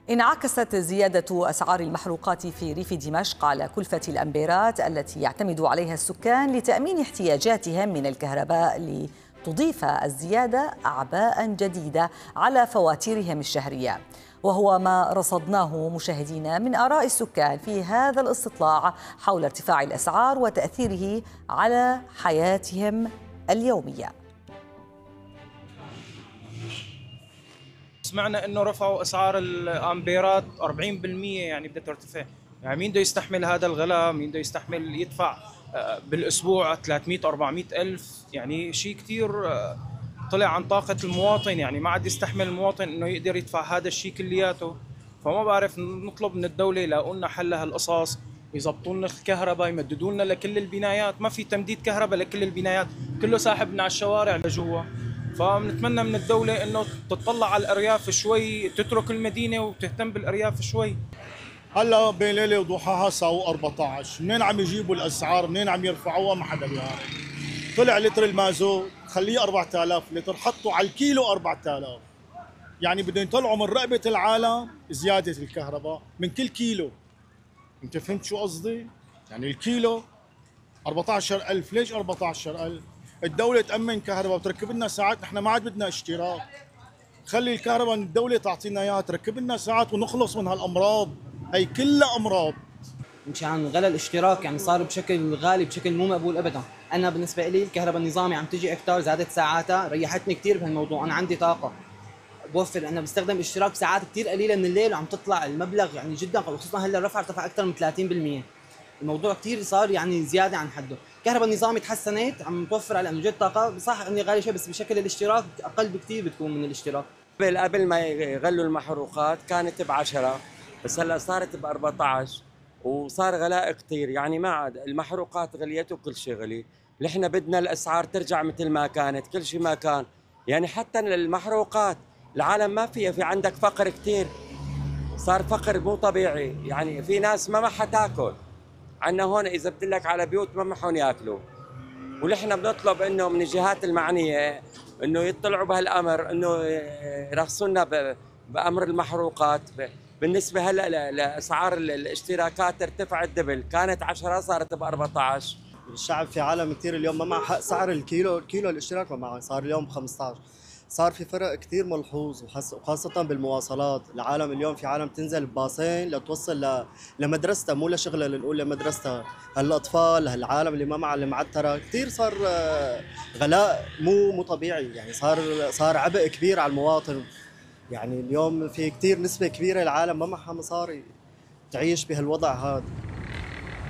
انعكست زيادة أسعار المحروقات في ريف دمشق على كلفة الأمبيرات التي يعتمد عليها السكان لتأمين احتياجاتهم من الكهرباء، لتضيف الزيادة أعباء جديدة على فواتيرهم الشهرية. وهو ما رصدناه مشاهدينا من آراء السكان في هذا الاستطلاع حول ارتفاع الأسعار وتأثيره على حياتهم اليومية. سمعنا انه رفعوا اسعار الامبيرات 40%، يعني بدها ترتفع. يعني مين بده يستحمل هذا الغلاء؟ مين بده يستحمل يدفع بالاسبوع 300 400 الف؟ يعني شيء كثير طلع عن طاقة المواطن، يعني ما عاد يستحمل المواطن انه يقدر يدفع هذا الشيء كلياته. فما بعرف، نطلب من الدولة يلاقوا لنا حل لهالقصص، يزبطوا لنا الكهرباء، يمددوا لنا لكل البنايات. ما في تمديد كهرباء لكل البنايات، كله ساحبنا على الشوارع لجوا. فبنتمنى من الدولة انه تطلع على الارياف شوي، تترك المدينة وتهتم بالارياف شوي. هلا بين ليله وضحاها ساووا 14، منين عم يجيبوا الاسعار؟ منين عم يرفعوها؟ ما حدا بيعرف. طلع لتر المازوت خليه 4000 لتر، حطوا على الكيلو 4000. يعني بدهم يطلعوا من رقبه العالم زياده الكهرباء من كل كيلو. انت فهمت شو قصدي؟ يعني الكيلو 14000. ليش 14000؟ الدوله تامن كهرباء وتركب لنا ساعات، نحن ما عاد بدنا اشتراك. خلي الكهرباء الدوله تعطينا اياها، تركب لنا ساعات ونخلص من هالامراض، هي كلها امراض. مشان غلا الاشتراك يعني صار بشكل غالي، بشكل مو مقبول ابدا. انا بالنسبه لي الكهرباء النظامي عم تجي اكثر، زادت ساعاتها، ريحتني كثير بهالموضوع. انا عندي طاقه بوفر، انا بستخدم اشتراك ساعات كثير قليله من الليل وعم تطلع المبلغ يعني جدا، خصوصا هلا الرفع ارتفع اكثر من 30%. الموضوع كثير صار يعني زياده عن حده. الكهرباء النظامي تحسنت، عم توفر على انه جد طاقه، صح اني غالي شوي بس بشكل الاشتراك اقل بكثير بتكون من الاشتراك. قبل ما يغلوا المحروقات كانت ب10، بس هلا صارت ب14 وصار غلاء كثير. يعني ما عاد المحروقات غليت وكل شيء غلي. نحن بدنا الاسعار ترجع مثل ما كانت، كل شيء ما كان. يعني حتى المحروقات العالم ما فيها، في عندك فقر كثير، صار فقر مو طبيعي. يعني في ناس ما معها تاكل. عندنا هون اذا بدلك على بيوت ما معهم ياكلوا. ونحن بنطلب انه من الجهات المعنيه انه يطلعوا بهالامر، انه يرخصوا لنا بامر المحروقات. بالنسبه هلا لاسعار الاشتراكات ارتفعت دبل، كانت 10 صارت ب 14. الشعب في عالم كثير اليوم ما مع حق سعر الكيلو الاشتراك، ما معه، صار اليوم ب 15. صار في فرق كثير ملحوظ، وخاصة بالمواصلات. العالم اليوم في عالم تنزل بباصين لتوصل لمدرستها، مو لشغلها، لنقول لمدرستها. هالاطفال، هالعالم اللي ما معها المعترة، كثير صار غلاء مو طبيعي. يعني صار عبء كبير على المواطن. يعني اليوم في كثير نسبة كبيرة العالم ما معها مصاري تعيش بهالوضع هذا.